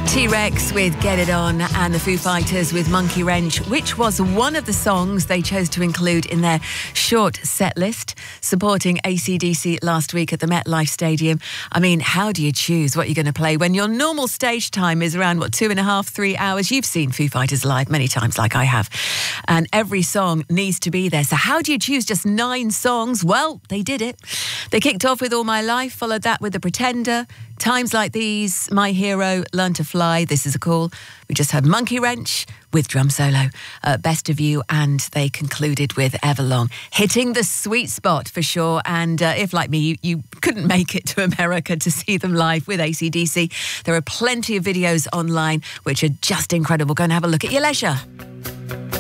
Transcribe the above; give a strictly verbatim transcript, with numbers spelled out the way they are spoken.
T-Rex with Get It On and the Foo Fighters with Monkey Wrench, which was one of the songs they chose to include in their short set list, supporting A C D C last week at the MetLife Stadium. I mean, how do you choose what you're going to play when your normal stage time is around, what, two and a half, three hours? You've seen Foo Fighters live many times, like I have, and every song needs to be there. So how do you choose just nine songs? Well, they did it. They kicked off with All My Life, followed that with The Pretender, Times Like These, My Hero, Learn to Fly, This Is a Call. We just had Monkey Wrench with drum solo, uh, Best of You, and they concluded with Everlong, hitting the sweet spot for sure. And uh, if, like me, you, you couldn't make it to America to see them live with A C D C, there are plenty of videos online which are just incredible. Go and have a look at your leisure.